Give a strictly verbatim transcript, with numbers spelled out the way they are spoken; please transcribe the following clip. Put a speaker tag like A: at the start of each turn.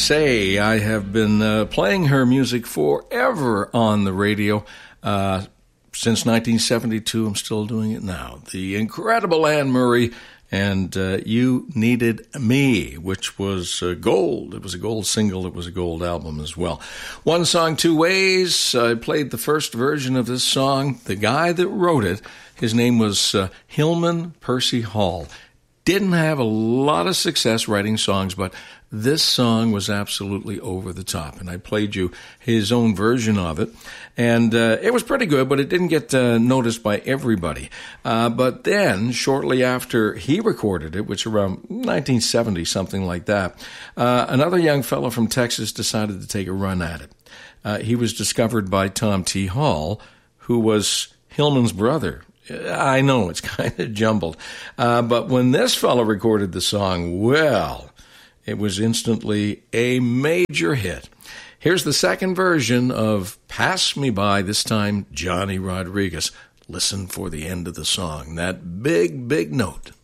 A: say, I have been uh, playing her music forever on the radio. Uh, since nineteen seventy-two, I'm still doing it now. The incredible Anne Murray and uh, You Needed Me, which was uh, gold. It was a gold single. It was a gold album as well. One Song, Two Ways. I played the first version of this song. The guy that wrote it, his name was uh, Hillman Percy Hall. Didn't have a lot of success writing songs, but this song was absolutely over the top. And I played you his own version of it. And uh, it was pretty good, but it didn't get uh, noticed by everybody. Uh, but then, shortly after he recorded it, which around nineteen seventy, something like that, uh, another young fellow from Texas decided to take a run at it. Uh, he was discovered by Tom T. Hall, who was Hillman's brother. I know, it's kind of jumbled. Uh, but when this fellow recorded the song, well, it was instantly a major hit. Here's the second version of Pass Me By, this time Johnny Rodriguez. Listen for the end of the song, that big, big note.